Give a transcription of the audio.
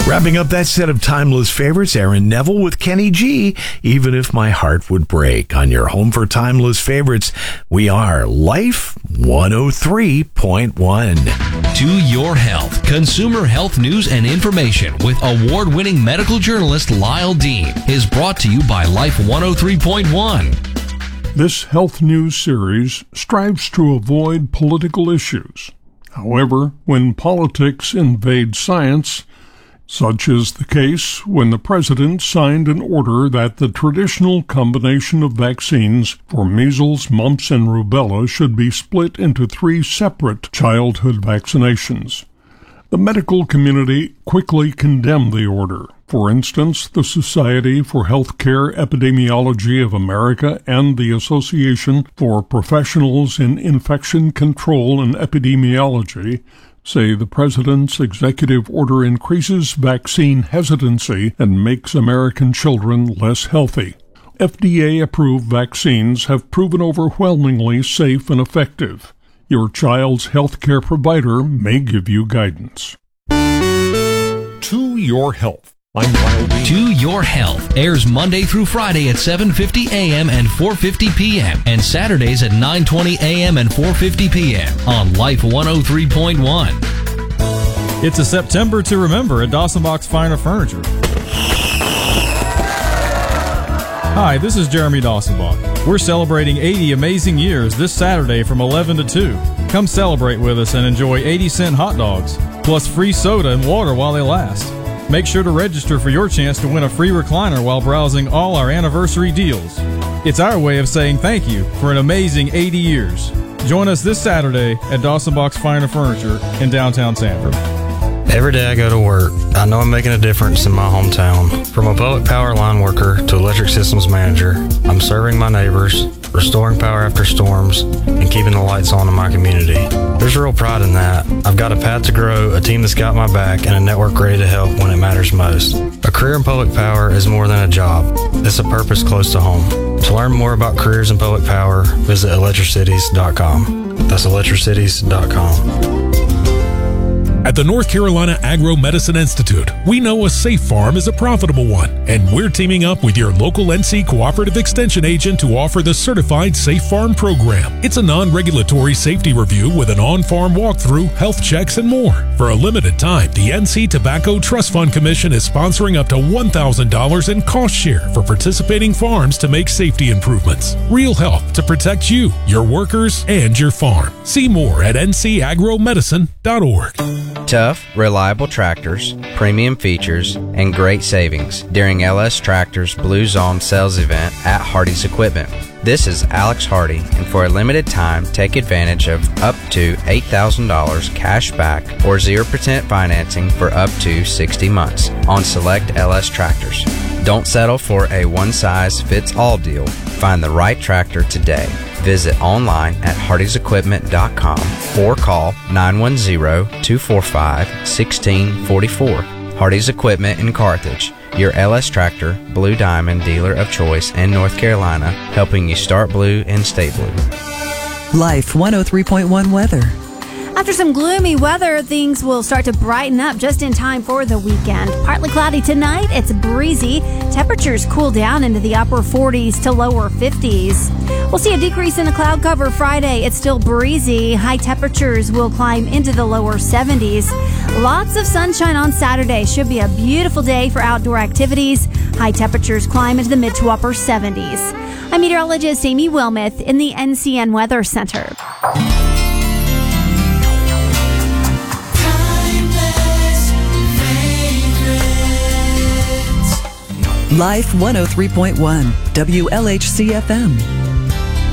Wrapping up that set of timeless favorites, Aaron Neville with Kenny G, Even If My Heart Would Break. On your home for timeless favorites, we are Life 103.1. To Your Health, consumer health news and information with award-winning medical journalist Lyle Dean is brought to you by Life 103.1. This health news series strives to avoid political issues. However, when politics invade science, such is the case when the president signed an order that the traditional combination of vaccines for measles, mumps, and rubella should be split into 3 separate childhood vaccinations. The medical community quickly condemned the order. For instance, the Society for Healthcare Epidemiology of America and the Association for Professionals in Infection Control and Epidemiology say the president's executive order increases vaccine hesitancy and makes American children less healthy. FDA-approved vaccines have proven overwhelmingly safe and effective. Your child's healthcare provider may give you guidance. To Your Health. I'm Lyle Dean. To Your Health airs Monday through Friday at 7:50 a.m. and 4:50 p.m. and Saturdays at 9:20 a.m. and 4:50 p.m. on Life 103.1. It's a September to remember at Dawson Box Finer Furniture. Hi, this is Jeremy Dawsonbach. We're celebrating 80 amazing years this Saturday from 11 to 2. Come celebrate with us and enjoy 80-cent hot dogs, plus free soda and water while they last. Make sure to register for your chance to win a free recliner while browsing all our anniversary deals. It's our way of saying thank you for an amazing 80 years. Join us this Saturday at Dawson Box Finer Furniture in downtown Sanford. Every day I go to work, I know I'm making a difference in my hometown. From a public power line worker to electric systems manager, I'm serving my neighbors, restoring power after storms, and keeping the lights on in my community. There's real pride in that. I've got a path to grow, a team that's got my back, and a network ready to help when it matters most. A career in public power is more than a job. It's a purpose close to home. To learn more about careers in public power, visit electricities.com. That's electricities.com. At the North Carolina Agro-Medicine Institute, we know a safe farm is a profitable one, and we're teaming up with your local NC Cooperative Extension agent to offer the Certified Safe Farm program. It's a non-regulatory safety review with an on-farm walkthrough, health checks, and more. For a limited time, the NC Tobacco Trust Fund Commission is sponsoring up to $1,000 in cost share for participating farms to make safety improvements. Real help to protect you, your workers, and your farm. See more at ncagromedicine.org. Tough, reliable tractors, premium features, and great savings during LS Tractor's Blue Zone sales event at Hardy's Equipment. This is Alex Hardy, and for a limited time, take advantage of up to $8,000 cash back or 0% financing for up to 60 months on select LS tractors. Don't settle for a one-size-fits-all deal. Find the right tractor today. Visit online at hardysequipment.com or call 910-245-1644. Hardy's Equipment in Carthage, your LS Tractor, Blue Diamond dealer of choice in North Carolina, helping you start blue and stay blue. Life 103.1 weather. After some gloomy weather, things will start to brighten up just in time for the weekend. Partly cloudy tonight, it's breezy. Temperatures cool down into the upper 40s to lower 50s. We'll see a decrease in the cloud cover Friday. It's still breezy. High temperatures will climb into the lower 70s. Lots of sunshine on Saturday. Should be a beautiful day for outdoor activities. High temperatures climb into the mid to upper 70s. I'm meteorologist Amy Wilmoth in the NCN Weather Center. Life 103.1 WLHC FM.